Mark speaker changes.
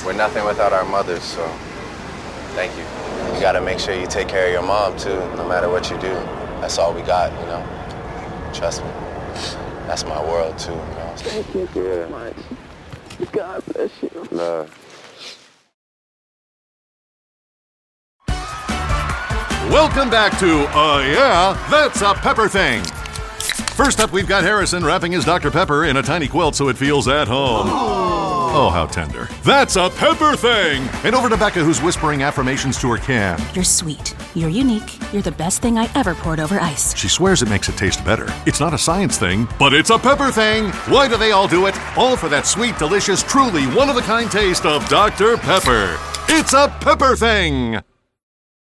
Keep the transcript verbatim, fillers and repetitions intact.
Speaker 1: We're nothing without our mothers, so thank you. You gotta make sure you take care of your mom, too, no matter what you do. That's all we got, you know? Trust me. That's my world, too, you know?
Speaker 2: Thank you very much. God bless you.
Speaker 1: Love.
Speaker 3: Welcome back to Uh Yeah, That's a Pepper Thing. First up, we've got Harrison wrapping his Doctor Pepper in a tiny quilt so it feels at home. Oh, how tender. That's a Pepper Thing! And over to Becca, who's whispering affirmations to her can.
Speaker 4: You're sweet. You're unique. You're the best thing I ever poured over ice.
Speaker 3: She swears it makes it taste better. It's not a science thing, but it's a pepper thing. Why do they all do it? All for that sweet, delicious, truly one-of-a-kind taste of Doctor Pepper. It's a Pepper Thing!